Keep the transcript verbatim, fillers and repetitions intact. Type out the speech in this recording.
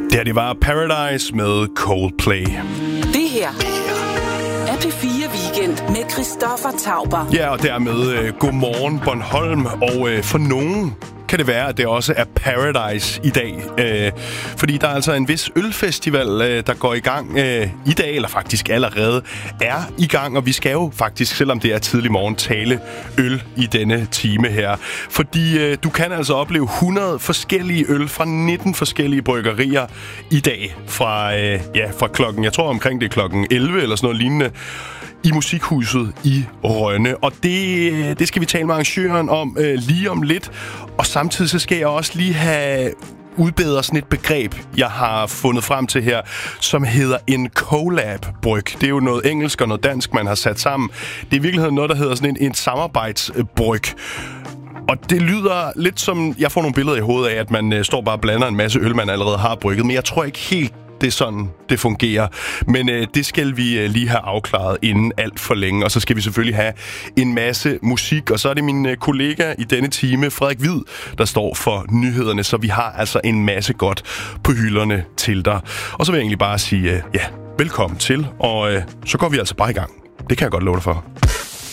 Det her, det var Paradise med Coldplay. Det her er P fire Weekend med Christoffer Tauber. Ja, og dermed øh, godmorgen Bornholm, og øh, for nogen kan det være, at det også er Paradise i dag. Øh, fordi der er altså en vis ølfestival, øh, der går i gang øh, i dag, eller faktisk allerede er i gang. Og vi skal jo faktisk, selvom det er tidlig morgen, tale øl i denne time her. Fordi øh, du kan altså opleve hundrede forskellige øl fra nitten forskellige bryggerier i dag. Fra, øh, ja, fra klokken, jeg tror omkring det er klokken elleve eller sådan noget lignende, i Musikhuset i Rønne. Og det, det skal vi tale med arrangøren om øh, lige om lidt. Og samtidig så skal jeg også lige have udbedret sådan et begreb, jeg har fundet frem til her, som hedder en collab-bryg. Det er jo noget engelsk og noget dansk, man har sat sammen. Det er i virkeligheden noget, der hedder sådan en, en samarbejdsbryg. Og det lyder lidt som, jeg får nogle billeder i hovedet af, at man øh, står bare og blander en masse øl, man allerede har brygget. Men jeg tror ikke helt, det er sådan, det fungerer. Men øh, det skal vi øh, lige have afklaret inden alt for længe. Og så skal vi selvfølgelig have en masse musik. Og så er det min øh, kollega i denne time, Frederik Hvid, der står for nyhederne. Så vi har altså en masse godt på hylderne til dig. Og så vil jeg egentlig bare sige, øh, ja, velkommen til. Og øh, så går vi altså bare i gang. Det kan jeg godt love dig for.